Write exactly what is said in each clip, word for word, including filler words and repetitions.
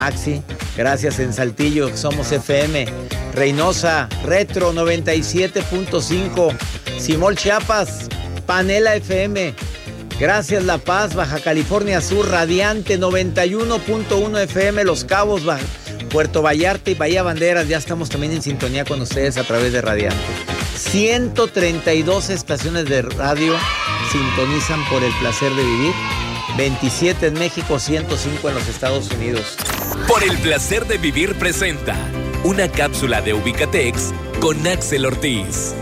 Maxi, gracias en Saltillo, Somos F M, Reynosa, Retro noventa y siete punto cinco, Simol Chiapas, Panela F M, gracias La Paz, Baja California Sur, Radiante noventa y uno punto uno F M, Los Cabos, Baja, Puerto Vallarta y Bahía Banderas, ya estamos también en sintonía con ustedes a través de Radiante. ciento treinta y dos estaciones de radio sintonizan por el placer de vivir. veintisiete en México, ciento cinco en los Estados Unidos. Por el placer de vivir presenta una cápsula de Ubicatex con Axel Ortiz.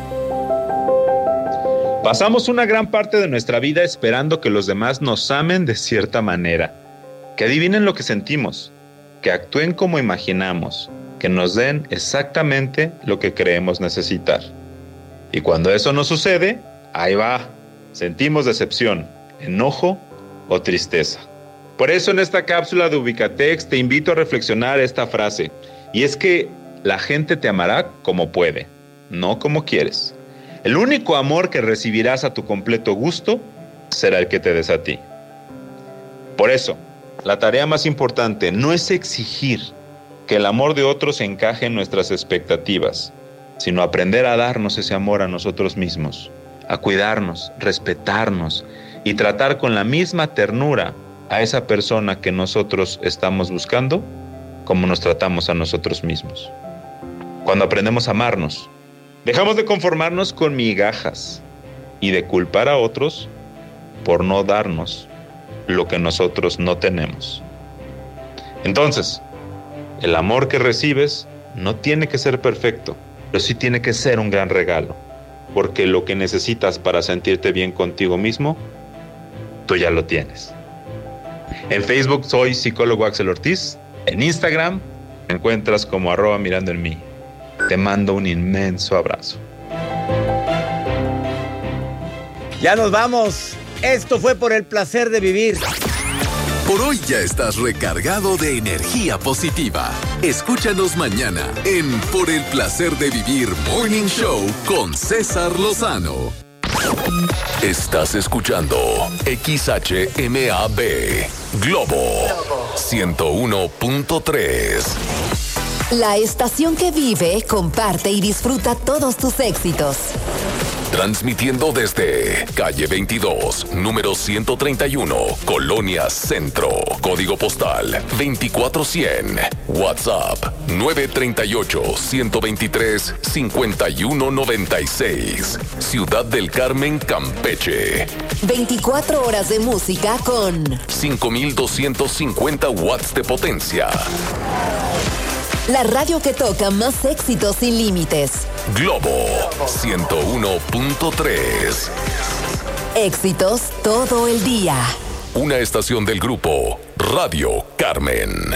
Pasamos una gran parte de nuestra vida esperando que los demás nos amen de cierta manera, que adivinen lo que sentimos, que actúen como imaginamos, que nos den exactamente lo que creemos necesitar. Y cuando eso no sucede, ahí va, sentimos decepción, enojo o tristeza. Por eso en esta cápsula de Ubicatex te invito a reflexionar esta frase, y es que la gente te amará como puede, no como quieres. El único amor que recibirás a tu completo gusto será el que te des a ti. Por eso, la tarea más importante no es exigir que el amor de otros encaje en nuestras expectativas, sino aprender a darnos ese amor a nosotros mismos, a cuidarnos, respetarnos y tratar con la misma ternura a esa persona que nosotros estamos buscando como nos tratamos a nosotros mismos. Cuando aprendemos a amarnos, dejamos de conformarnos con migajas y de culpar a otros por no darnos lo que nosotros no tenemos. Entonces, el amor que recibes no tiene que ser perfecto, pero sí tiene que ser un gran regalo, porque lo que necesitas para sentirte bien contigo mismo, tú ya lo tienes. En Facebook soy psicólogo Axel Ortiz, en Instagram me encuentras como arroba mirando en mí. Te mando un inmenso abrazo. Ya nos vamos. Esto fue Por el placer de vivir. Por hoy ya estás recargado de energía positiva. Escúchanos mañana en Por el placer de vivir Morning Show con César Lozano. Estás escuchando X H M A B Globo ciento uno punto tres. La estación que vive, comparte y disfruta todos tus éxitos. Transmitiendo desde calle veintidós, número ciento treinta y uno, Colonia Centro. Código postal veinticuatro cien. WhatsApp nueve tres ocho, uno dos tres, cinco uno nueve seis. Ciudad del Carmen, Campeche. veinticuatro horas de música con cinco mil doscientos cincuenta watts de potencia. La radio que toca más éxitos sin límites. Globo ciento uno punto tres. Éxitos todo el día. Una estación del grupo Radio Carmen.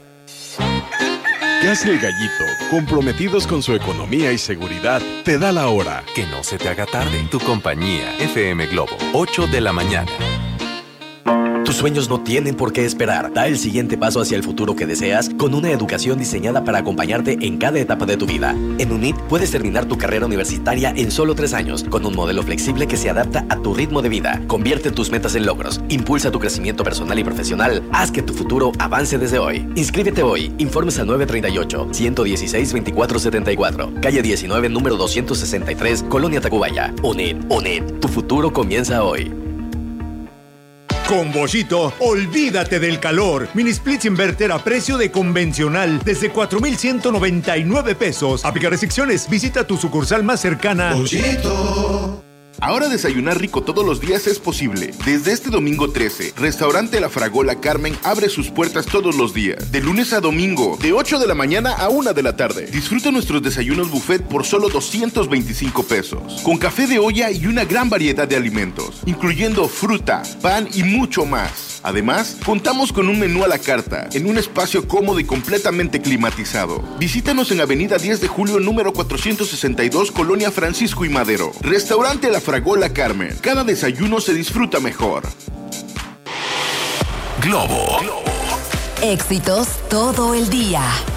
¿Qué hace el Gallito? Comprometidos con su economía y seguridad, te da la hora. Que no se te haga tarde. Tu compañía F M Globo, ocho de la mañana. Tus sueños no tienen por qué esperar. Da el siguiente paso hacia el futuro que deseas con una educación diseñada para acompañarte en cada etapa de tu vida. En UNIT puedes terminar tu carrera universitaria en solo tres años con un modelo flexible que se adapta a tu ritmo de vida. Convierte tus metas en logros. Impulsa tu crecimiento personal y profesional. Haz que tu futuro avance desde hoy. Inscríbete hoy. Informes al nueve tres ocho, uno uno seis, veinticuatro setenta y cuatro. Calle diecinueve, número doscientos sesenta y tres, Colonia Tacubaya. UNIT. UNIT. Tu futuro comienza hoy. Con Boschito, olvídate del calor. Mini splits inverter a precio de convencional desde cuatro mil ciento noventa y nueve pesos. Aplica restricciones. Visita tu sucursal más cercana. Boschito. Ahora desayunar rico todos los días es posible. Desde este domingo trece, Restaurante La Fragola Carmen abre sus puertas todos los días. De lunes a domingo, de ocho de la mañana a una de la tarde. Disfruta nuestros desayunos buffet por solo doscientos veinticinco pesos. Con café de olla y una gran variedad de alimentos, incluyendo fruta, pan y mucho más. Además, contamos con un menú a la carta, en un espacio cómodo y completamente climatizado. Visítanos en Avenida diez de julio, número cuatrocientos sesenta y dos, Colonia Francisco y Madero. Restaurante La Fragola Carmen. Cada desayuno se disfruta mejor. Globo. Éxitos todo el día.